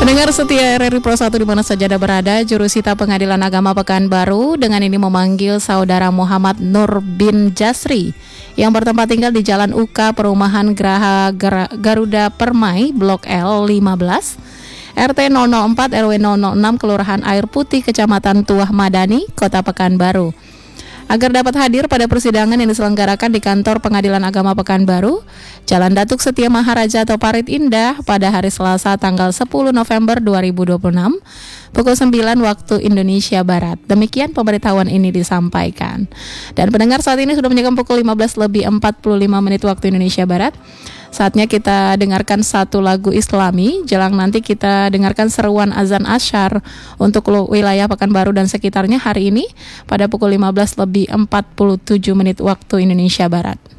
Pendengar setia RRI Pro 1 di mana saja Anda berada, Jurusita Pengadilan Agama Pekanbaru dengan ini memanggil Saudara Muhammad Nur bin Jasri yang bertempat tinggal di Jalan UK Perumahan Graha Garuda Permai, Blok L 15, RT 004 RW 006, Kelurahan Air Putih, Kecamatan Tuah Madani, Kota Pekanbaru. Agar dapat hadir pada persidangan yang diselenggarakan di Kantor Pengadilan Agama Pekanbaru, Jalan Datuk Setia Maharaja atau Parit Indah pada hari Selasa tanggal 10 November 2026 pukul 9 waktu Indonesia Barat. Demikian pemberitahuan ini disampaikan. Dan pendengar, saat ini sudah menjelang pukul 15:45 waktu Indonesia Barat. Saatnya kita dengarkan satu lagu Islami. Jelang nanti kita dengarkan seruan azan asyar untuk wilayah Pekanbaru dan sekitarnya hari ini pada pukul 15:47 waktu Indonesia Barat.